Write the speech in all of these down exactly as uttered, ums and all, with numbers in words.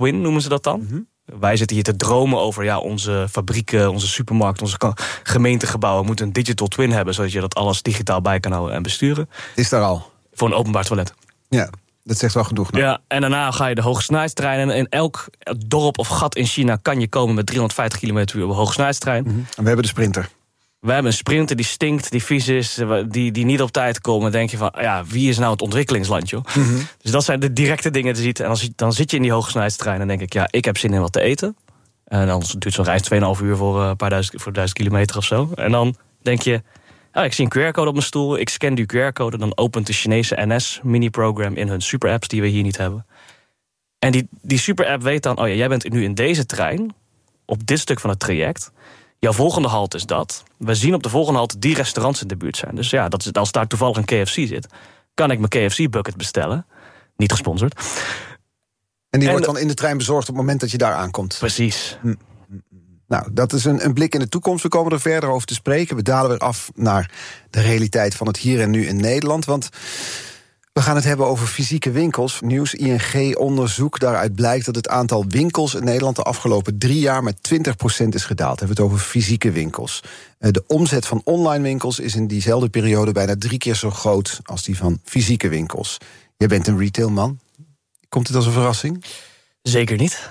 twin noemen ze dat dan. Mm-hmm. Wij zitten hier te dromen over ja, onze fabrieken, onze supermarkt, onze gemeentegebouwen moeten een digital twin hebben, zodat je dat alles digitaal bij kan houden en besturen. Is daar al? Voor een openbaar toilet. Ja, dat zegt wel genoeg. Nou. Ja, en daarna ga je de hogesnelheidstreinen. En in elk dorp of gat in China kan je komen met driehonderdvijftig kilometer per uur op een hogesnelheidstrein. Mm-hmm. En we hebben de Sprinter. We hebben een Sprinter die stinkt, die vies is, die, die niet op tijd komen. Dan denk je van, ja, wie is nou het ontwikkelingsland, joh? Mm-hmm. Dus dat zijn de directe dingen die je ziet. En als je, dan zit je in die hogesnelheidstrein en denk ik, ja, ik heb zin in wat te eten. En dan duurt zo'n reis twee komma vijf uur voor een paar duizend, voor duizend kilometer of zo. En dan denk je, oh, ik zie een Q R-code op mijn stoel, ik scan die Q R-code, dan opent de Chinese N S mini-program in hun super-apps die we hier niet hebben. En die, die super-app weet dan, oh ja, jij bent nu in deze trein, op dit stuk van het traject. Jouw volgende halt is dat. We zien op de volgende halte die restaurants in de buurt zijn. Dus ja, dat is, als daar toevallig een K F C zit, kan ik mijn K F C-bucket bestellen. Niet gesponsord. En die en, wordt dan in de trein bezorgd op het moment dat je daar aankomt. Precies. Hm. Nou, dat is een, een blik in de toekomst. We komen er verder over te spreken. We dalen weer af naar de realiteit van het hier en nu in Nederland. Want we gaan het hebben over fysieke winkels. Nieuws I N G-onderzoek. Daaruit blijkt dat het aantal winkels in Nederland de afgelopen drie jaar met twintig procent is gedaald. We hebben het over fysieke winkels. De omzet van online winkels is in diezelfde periode bijna drie keer zo groot als die van fysieke winkels. Jij bent een retailman. Komt het als een verrassing? Zeker niet.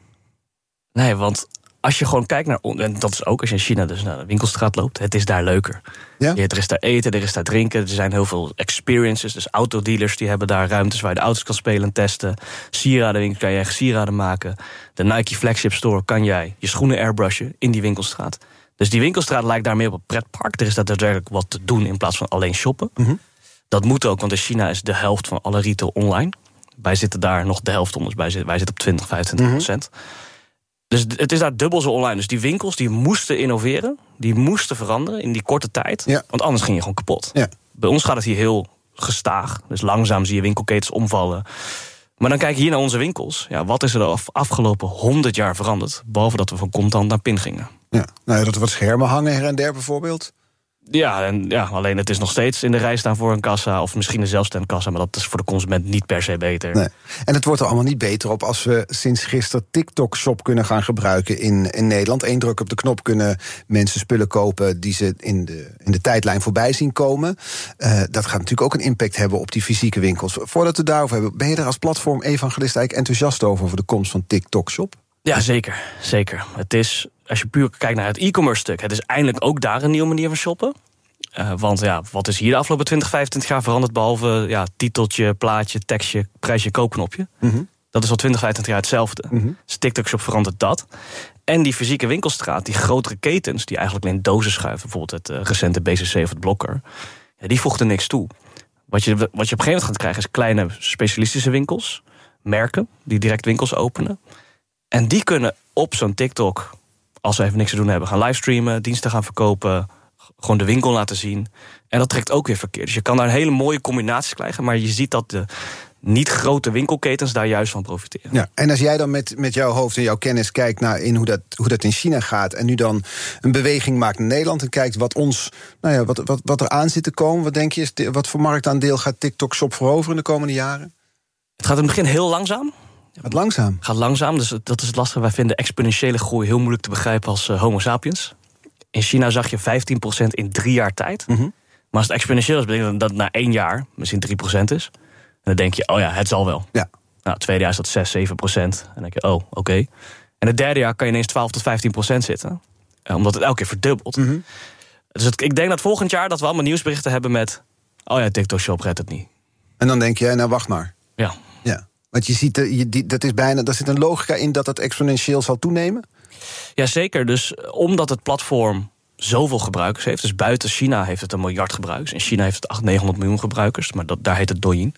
Nee, want als je gewoon kijkt naar, en dat is ook als je in China dus naar de winkelstraat loopt, het is daar leuker. Ja? Er is daar eten, er is daar drinken, er zijn heel veel experiences. Dus autodealers die hebben daar ruimtes waar je de auto's kan spelen en testen. Sieradenwinkel kan je eigen sieraden maken. De Nike Flagship Store kan jij je schoenen airbrushen in die winkelstraat. Dus die winkelstraat lijkt daar meer op een pretpark. Er is daar daadwerkelijk wat te doen in plaats van alleen shoppen. Mm-hmm. Dat moet ook, want in China is de helft van alle retail online. Wij zitten daar nog de helft onder, dus wij zitten op twintig, vijfentwintig procent. Mm-hmm. Dus het is daar dubbel zo online. Dus die winkels die moesten innoveren, die moesten veranderen in die korte tijd. Ja. Want anders ging je gewoon kapot. Ja. Bij ons gaat het hier heel gestaag. Dus langzaam zie je winkelketens omvallen. Maar dan kijk je hier naar onze winkels. Ja, wat is er de afgelopen honderd jaar veranderd? Behalve dat we van contant naar pin gingen. Ja, nou ja, dat er wat schermen hangen her en der bijvoorbeeld. Ja, en ja, alleen het is nog steeds in de rij staan voor een kassa, of misschien een zelfstandkassa, maar dat is voor de consument niet per se beter. Nee. En het wordt er allemaal niet beter op als we sinds gisteren TikTok-shop kunnen gaan gebruiken in, in Nederland. Eén druk op de knop kunnen mensen spullen kopen die ze in de, in de tijdlijn voorbij zien komen. Uh, dat gaat natuurlijk ook een impact hebben op die fysieke winkels. Voordat we het daarover hebben, ben je er als platform evangelist eigenlijk enthousiast over, over de komst van TikTok-shop? Ja, zeker. zeker. Het is, als je puur kijkt naar het e-commerce stuk, het is eindelijk ook daar een nieuwe manier van shoppen. Uh, want ja, wat is hier de afgelopen twintig, vijfentwintig jaar veranderd, behalve ja, titeltje, plaatje, tekstje, prijsje, koopknopje. Mm-hmm. Dat is al twintig, vijfentwintig jaar hetzelfde. Mm-hmm. Dus TikTok-shop verandert dat. En die fysieke winkelstraat, die grotere ketens, die eigenlijk alleen dozen schuiven, bijvoorbeeld het uh, recente B C C of het Blokker, ja, die voegden niks toe. Wat je, wat je op een gegeven moment gaat krijgen is kleine specialistische winkels, merken, die direct winkels openen. En die kunnen op zo'n TikTok, als ze even niks te doen hebben, gaan livestreamen, diensten gaan verkopen, gewoon de winkel laten zien. En dat trekt ook weer verkeerd. Dus je kan daar een hele mooie combinatie krijgen, maar je ziet dat de niet grote winkelketens daar juist van profiteren. Ja, en als jij dan met, met jouw hoofd en jouw kennis kijkt naar in hoe dat, hoe dat in China gaat, en nu dan een beweging maakt naar Nederland en kijkt wat ons, nou ja, wat, wat, wat er aan zit te komen, wat denk je, wat voor marktaandeel gaat TikTok Shop veroveren in de komende jaren? Het gaat in het begin heel langzaam. Gaat langzaam? Gaat langzaam, dus dat is het lastige. Wij vinden exponentiële groei heel moeilijk te begrijpen als uh, homo sapiens. In China zag je vijftien procent in drie jaar tijd. Mm-hmm. Maar als het exponentieel is, betekent dat het na één jaar misschien drie procent is. En dan denk je, oh ja, het zal wel. Ja. Nou, het tweede jaar is dat zes, zeven procent. En dan denk je, oh, oké. Okay. En het derde jaar kan je ineens twaalf tot vijftien procent zitten. Omdat het elke keer verdubbelt. Mm-hmm. Dus het, ik denk dat volgend jaar dat we allemaal nieuwsberichten hebben met, oh ja, TikTok Shop redt het niet. En dan denk je, nou wacht maar. Ja. Ja. Want je ziet, je, die, dat is bijna, daar zit een logica in dat het exponentieel zal toenemen? Jazeker, dus omdat het platform zoveel gebruikers heeft, dus buiten China heeft het een miljard gebruikers. In China heeft het achthonderd, negenhonderd miljoen gebruikers, maar dat, daar heet het Douyin.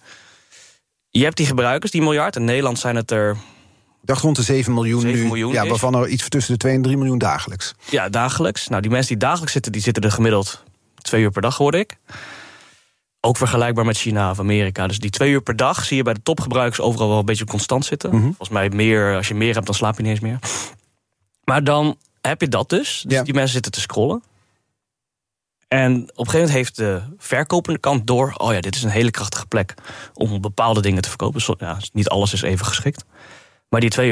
Je hebt die gebruikers, die miljard. In Nederland zijn het er, ik dacht rond de zeven miljoen, zeven nu, miljoen ja, is. Waarvan er iets tussen de twee en drie miljoen dagelijks. Ja, dagelijks. Nou, die mensen die dagelijks zitten, die zitten er gemiddeld twee uur per dag, hoorde ik. Ook vergelijkbaar met China of Amerika. Dus die twee uur per dag zie je bij de topgebruikers overal wel een beetje constant zitten. Mm-hmm. Volgens mij meer, als je meer hebt, dan slaap je niet eens meer. Maar dan heb je dat dus. Dus ja. Die mensen zitten te scrollen. En op een gegeven moment heeft de verkopende kant door, oh ja, dit is een hele krachtige plek om bepaalde dingen te verkopen. Ja, niet alles is even geschikt. Maar die twee